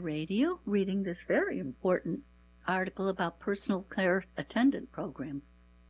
Radio, reading this very important article about personal care attendant program.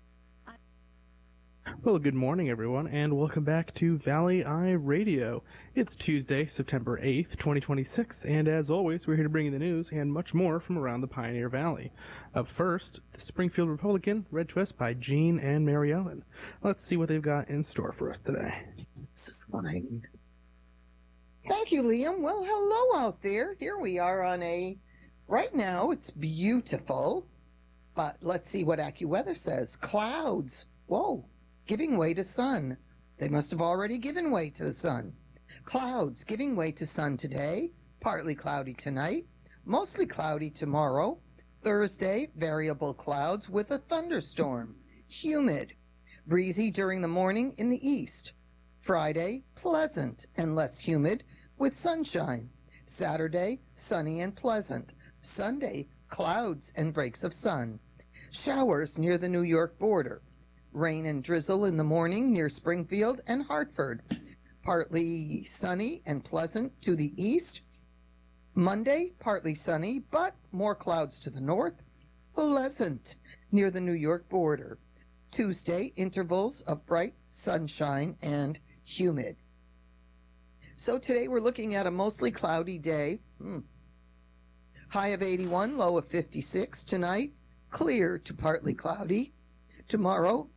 Well, good morning, everyone, and welcome back to Valley Eye Radio. It's Tuesday, September 8th, 2026, and as always, we're here to bring you the news and much more from around the Pioneer Valley. Up first, the Springfield Republican, read to us by Jean and Mary Ellen. Let's see what they've got in store for us today. This is what I need. Thank you, Liam. Well, hello out there. Here we are on right now it's beautiful, but let's see what AccuWeather says. Clouds. Whoa. Giving way to sun. They must have already given way to the sun. Clouds giving way to sun today. Partly cloudy tonight. Mostly cloudy tomorrow. Thursday, variable clouds with a thunderstorm. Humid. Breezy during the morning in the east. Friday, pleasant and less humid with sunshine. Saturday, sunny and pleasant. Sunday, clouds and breaks of sun. Showers near the New York border. Rain and drizzle in the morning near Springfield and Hartford. Partly sunny and pleasant to the east. Monday, partly sunny, but more clouds to the north. Pleasant near the New York border. Tuesday, intervals of bright sunshine and humid. So today we're looking at a mostly cloudy day. High of 81, low of 56. Tonight, clear to partly cloudy. Tomorrow,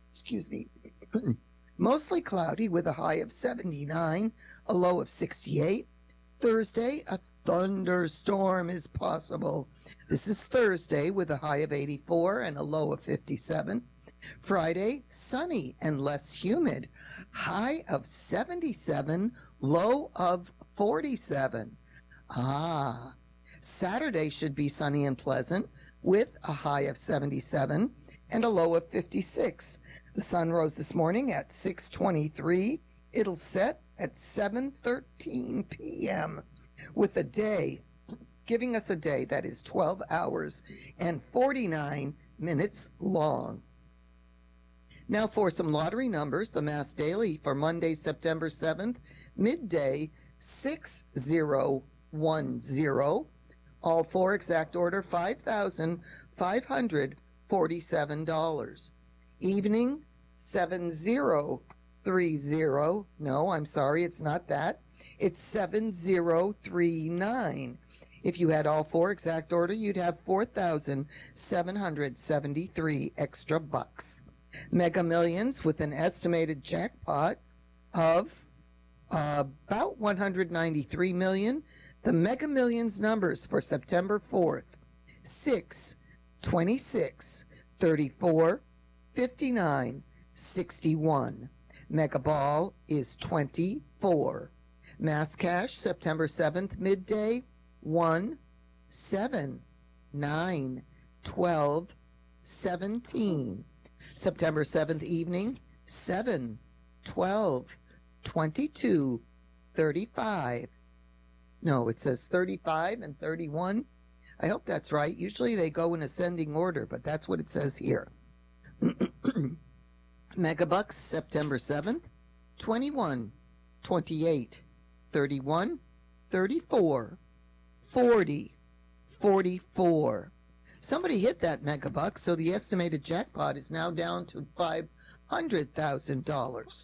mostly cloudy with a high of 79, a low of 68. Thursday, a thunderstorm is possible. This is Thursday with a high of 84 and a low of 57. Friday, sunny and less humid. High of 77, low of 47. Saturday should be sunny and pleasant with a high of 77 and a low of 56. The sun rose this morning at 6:23. It'll set at 7:13 p.m. with a day, giving us a day that is 12 hours and 49 minutes long. Now for some lottery numbers. The Mass Daily for Monday, September 7th, midday 6010. All four exact order $5,547. Evening 7030. No, I'm sorry, it's not that. It's 7039. If you had all four exact order, you'd have 4,773 extra bucks. Mega Millions with an estimated jackpot of about 193 million. The Mega Millions numbers for September 4th: 6, 26, 34, 59, 61. Mega Ball is 24. Mass Cash September 7th midday 1, 7, 9, 12, 17. September 7th evening 7, 12, 22, 35. No, it says 35 and 31. I hope that's right. Usually they go in ascending order, but that's what it says here. Megabucks September 7th 21, 28, 31, 34, 40, 44. Somebody hit that megabuck, so the estimated jackpot is now down to $500,000.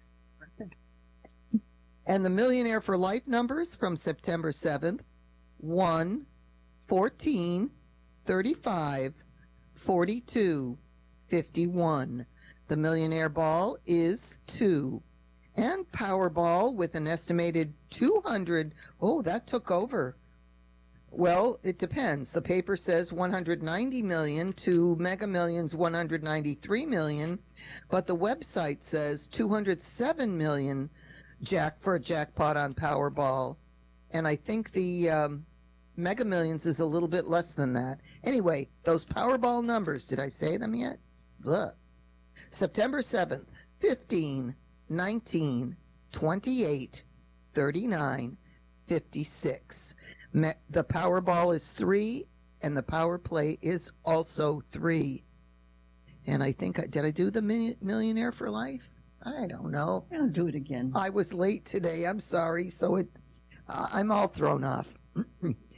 And the Millionaire for Life numbers from September 7th: 1, 14, 35, 42, 51. The Millionaire Ball is 2. And Powerball with an estimated 200. Oh, that took over. Well, it depends. The paper says 190 million to Mega Millions 193 million, but the website says 207 million for a jackpot on Powerball. And I think the Mega Millions is a little bit less than that. Anyway, those Powerball numbers, did I say them yet? Blah. September 7th, 15, 19, 28, 39, 56. The Powerball is 3, and the Power Play is also 3. And I think, did I do the Millionaire for Life? I don't know. I'll do it again. I was late today. I'm sorry. So I'm all thrown off.